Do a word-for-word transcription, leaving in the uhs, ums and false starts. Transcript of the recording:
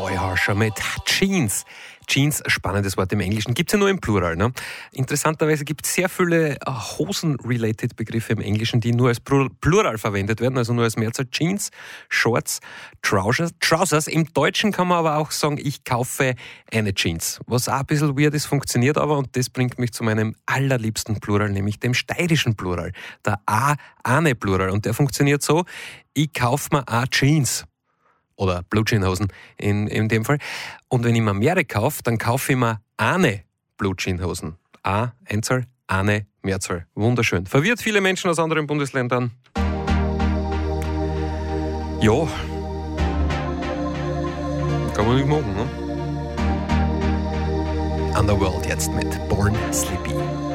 Boy Harsher mit Jeans. Jeans, spannendes Wort im Englischen, gibt es ja nur im Plural. Ne? Interessanterweise gibt es sehr viele Hosen-related Begriffe im Englischen, die nur als Plural verwendet werden, also nur als Mehrzahl. Jeans, Shorts, Trousers. Trousers. Im Deutschen kann man aber auch sagen, ich kaufe eine Jeans. Was auch ein bisschen weird ist, funktioniert aber, und das bringt mich zu meinem allerliebsten Plural, nämlich dem steirischen Plural, der A-Ane-Plural. Und der funktioniert so, ich kaufe mir a Jeans. Oder Blue Jean Hosen in, in dem Fall. Und wenn ich mir mehrere kaufe, dann kaufe ich mir eine Blue Jean Hosen. A, Einzahl, eine, Mehrzahl. Wunderschön. Verwirrt viele Menschen aus anderen Bundesländern. Ja. Kann man nicht machen, ne? Underworld jetzt mit Born Sleepy.